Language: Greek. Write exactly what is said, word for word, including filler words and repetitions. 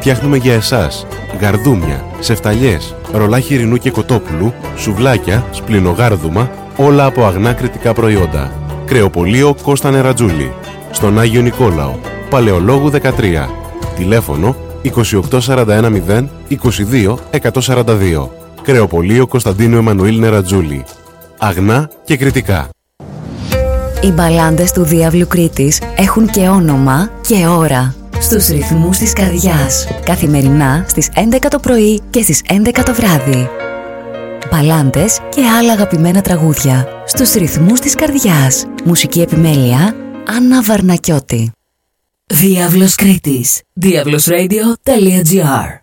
Φτιάχνουμε για εσάς γαρδούμια, σεφταλιές, ρολά χοιρινού και κοτόπουλου, σουβλάκια, σπλινογάρδουμα, όλα από αγνά κρητικά προϊόντα. Κρεοπωλείο Κώστα Νερατζούλη. Στον Άγιο Νικόλαο, Παλαιολόγου δεκατρία. Τηλέφωνο είκοσι οκτώ σαράντα ένα μηδέν είκοσι δύο εκατόν σαράντα δύο. Κρεοπωλείο Κωνσταντίνου Εμμανουήλ Νερατζούλη. Αγνά και κρητικά. Οι μπαλάντες του Διάβλου Κρήτης έχουν και όνομα και ώρα. Στους ρυθμούς της καρδιάς. Καθημερινά στις έντεκα το πρωί και στις έντεκα το βράδυ. Μπαλάντες και άλλα αγαπημένα τραγούδια. Στους ρυθμούς της καρδιάς. Μουσική επιμέλεια Άννα Βαρνακιώτη. Διάβλος Κρήτης. διάβλος ρέιντιο τελεία τζι άρ